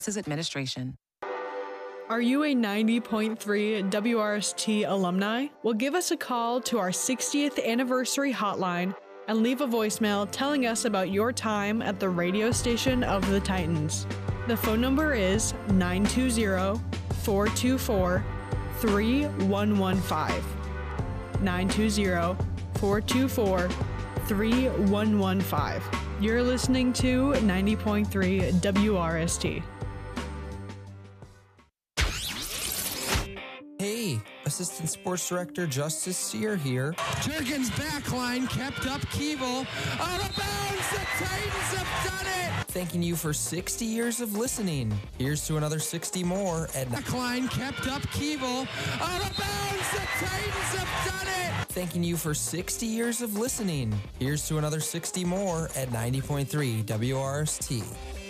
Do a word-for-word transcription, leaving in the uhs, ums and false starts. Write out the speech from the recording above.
Administration. Are you a ninety point three W R S T alumni? Well, give us a call to our sixtieth anniversary hotline and leave a voicemail telling us about your time at the radio station of the Titans. The phone number is nine two zero, four two four, three one one five. nine two zero, four two four, three one one five. You're listening to ninety point three W R S T. Hey, Assistant Sports Director Justice Sear here. Jurgens backline kept up Keeble. Out of bounds, the Titans have done it! Thanking you for sixty years of listening. Here's to another sixty more at... Backline kept up Keeble. Out of bounds, the Titans have done it! Thanking you for sixty years of listening. Here's to another sixty more at ninety point three W R S T.